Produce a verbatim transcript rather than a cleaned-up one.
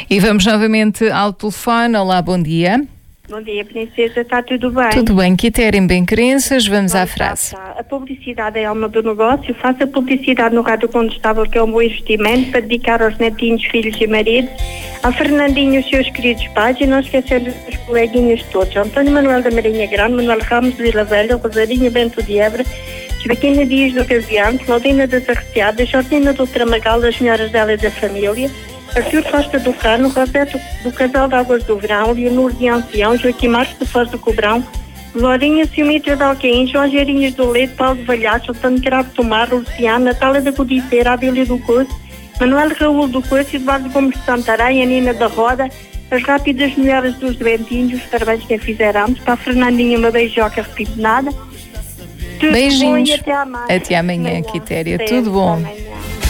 E vamos novamente ao telefone. Olá, bom dia. Bom dia, princesa, está tudo bem? Tudo bem, Quitéria em Bem-Querenças, vamos à frase. Tá, tá. A publicidade é a alma do negócio, faça publicidade no Rádio Condestável, que é um bom investimento, para dedicar aos netinhos, filhos e maridos, a Fernandinho e os seus queridos pais, e não esquecendo os coleguinhas todos, António Manuel da Marinha Grande, Manuel Ramos de Vila Velha, Rosarinho Bento de Évora, Joaquina Dias do Gavião, Claudina das Arreciadas, Jordina do Tramagal, das senhoras dela e da família, Artur Costa do Cano, Roberto do Casal de Águas do Verão, Leonor de Ancião, Joaquim Marques de Foz do Cobrão, Lourinha Silmitra de Alcaim, João Geirinhas do Leite, Paulo de Valhaço, Antônio Cravo Tomar, Luciana, Natália da Codiceira, Abília do Curso, Manuel Raul do Curso, Eduardo Gomes de Santarém, Anina da Roda, as rápidas mulheres dos doentinhos, os parabéns que a fizeramos, para a Fernandinha uma beijoca arrepenada. Beijinhos. Bom e até amanhã. Até amanhã, Quitéria. Tudo bom. Amanhã.